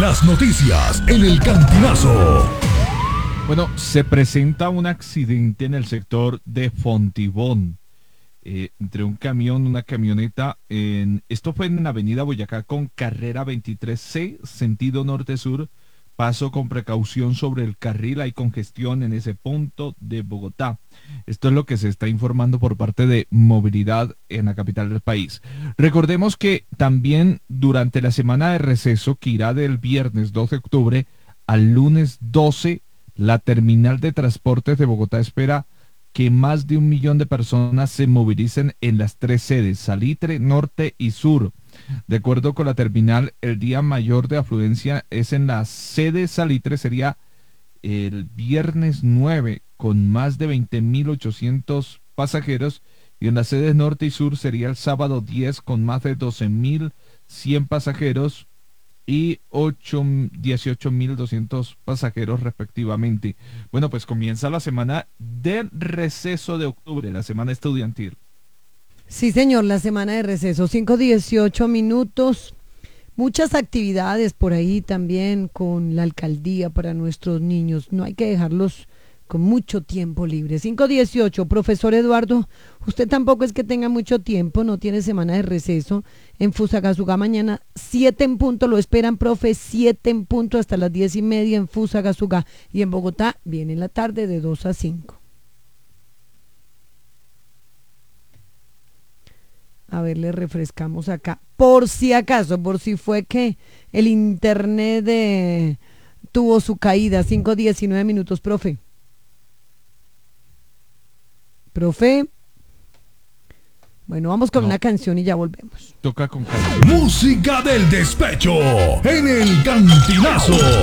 Las noticias en el Cantinazo. Bueno, se presenta un accidente en el sector de Fontibón, entre un camión, una camioneta. Esto fue en la avenida Boyacá con carrera 23C, sentido norte-sur. Paso con precaución sobre el carril, hay congestión en ese punto de Bogotá. Esto es lo que se está informando por parte de movilidad en la capital del país. Recordemos que también durante la semana de receso, que irá del viernes 12 de octubre al lunes 12, la terminal de transportes de Bogotá espera que más de 1 millón de personas se movilicen en las tres sedes, Salitre, Norte y Sur. De acuerdo con la terminal, el día mayor de afluencia es en la sede Salitre, sería el viernes 9, con más de 20.800 pasajeros, y en las sedes Norte y Sur sería el sábado 10, con más de 12.100 pasajeros y 18.200 pasajeros respectivamente. Bueno, pues comienza la semana del receso de octubre, la semana estudiantil. Sí, señor, la semana de receso, 5:18. Muchas actividades por ahí también con la alcaldía para nuestros niños. No hay que dejarlos con mucho tiempo libre. 5:18, profesor Eduardo, usted tampoco es que tenga mucho tiempo, no tiene semana de receso. En Fusagasugá mañana 7 en punto, lo esperan, profe, 7 en punto hasta las 10:30 en Fusagasugá. Y en Bogotá viene en la tarde de 2 a 5. A ver, le refrescamos acá. Por si acaso, por si fue que el internet tuvo su caída. 5:19, profe. Profe. Bueno, vamos con una canción y ya volvemos. Toca con canción. Música del despecho en el Cantinazo.